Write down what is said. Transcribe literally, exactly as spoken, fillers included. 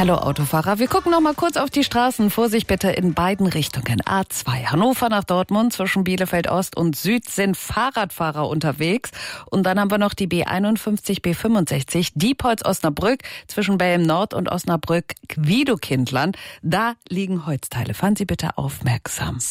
Hallo Autofahrer, wir gucken noch mal kurz auf die Straßen. Vorsicht bitte in beiden Richtungen. A zwei, Hannover nach Dortmund, zwischen Bielefeld Ost und Süd sind Fahrradfahrer unterwegs. Und dann haben wir noch die B einundfünfzig, B fünfundsechzig, Diepholz-Osnabrück, zwischen Belm Nord und Osnabrück, Wiedokindlern. Da liegen Holzteile. Fahren Sie bitte aufmerksam.